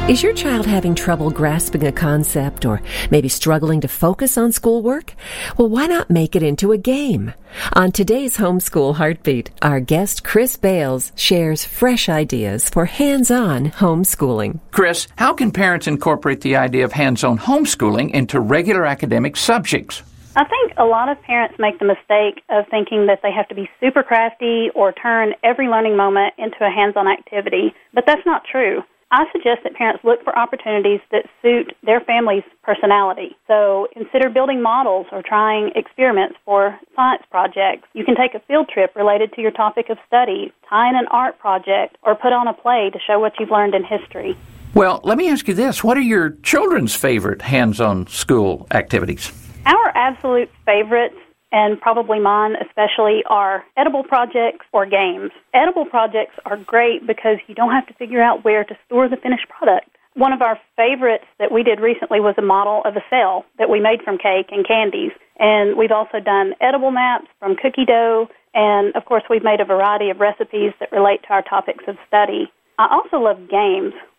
Is your child having trouble grasping a concept or maybe struggling to focus on schoolwork? Well, why not make it into a game? On today's Homeschool Heartbeat, our guest Chris Bales shares fresh ideas for hands-on homeschooling. Chris, how can parents incorporate the idea of hands-on homeschooling into regular academic subjects? I think a lot of parents make the mistake of thinking that they have to be super crafty or turn every learning moment into a hands-on activity, but that's not true. I suggest that parents look for opportunities that suit their family's personality. So consider building models or trying experiments for science projects. You can take a field trip related to your topic of study, tie in an art project, or put on a play to show what you've learned in history. Well, let me ask you this. What are your children's favorite hands-on school activities? Our absolute favorites, and probably mine especially, are edible projects or games. Edible projects are great because you don't have to figure out where to store the finished product. One of our favorites that we did recently was a model of a cell that we made from cake and candies. And we've also done edible maps from cookie dough. And, of course, we've made a variety of recipes that relate to our topics of study. I also love games.